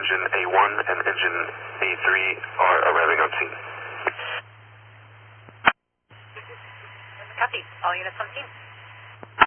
engine A1 and engine A3 are arriving on scene. Copy. All units on scene.